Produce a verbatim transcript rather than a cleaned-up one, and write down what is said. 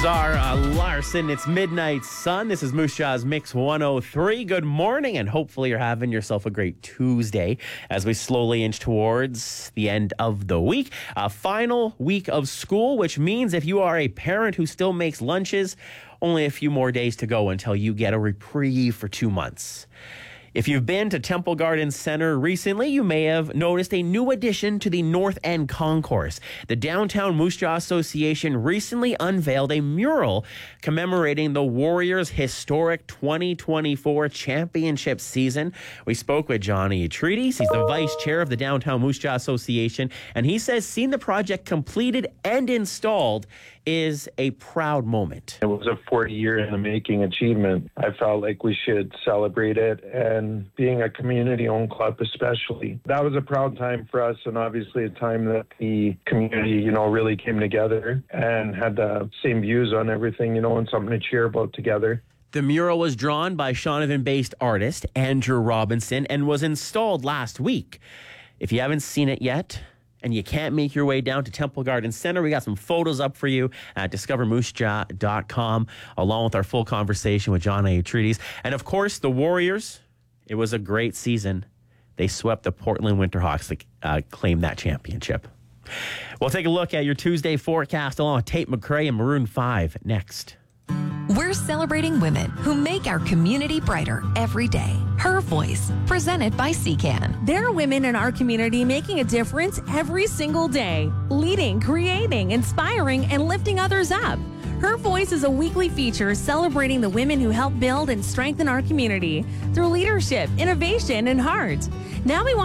Zara Larson, it's Midnight Sun. This is Moose Jaw's Mix one oh three. Good morning, and hopefully you're having yourself a great Tuesday as we slowly inch towards the end of the week. A final week of school, which means if you are a parent who still makes lunches, only a few more days to go until you get a reprieve for two months. If you've been to Temple Garden Center recently, you may have noticed a new addition to the North End Concourse. The Downtown Moose Jaw Association recently unveiled a mural commemorating the Warriors' historic twenty twenty-four championship season. We spoke with Johnny Atreides. He's the vice chair of the Downtown Moose Jaw Association, and he says seeing the project completed and installed is a proud moment. It was a forty year in the making achievement. I felt like we should celebrate it, and being a community-owned club especially. That was a proud time for us, and obviously a time that the community, you know, really came together and had the same views on everything, you know, and something to cheer about together. The mural was drawn by Shaunavon-based artist Andrew Robinson and was installed last week. If you haven't seen it yet, and you can't make your way down to Temple Garden Center, we got some photos up for you at discover moose jaw dot com, along with our full conversation with Johnny Atreides. And of course, the Warriors, it was a great season. They swept the Portland Winterhawks to uh, claim that championship. We'll take a look at your Tuesday forecast along with Tate McRae and Maroon five next. We're celebrating women who make our community brighter every day. Her Voice, presented by C C A N. There are women in our community making a difference every single day, leading, creating, inspiring, and lifting others up. Her Voice is a weekly feature celebrating the women who help build and strengthen our community through leadership, innovation, and heart. Now we want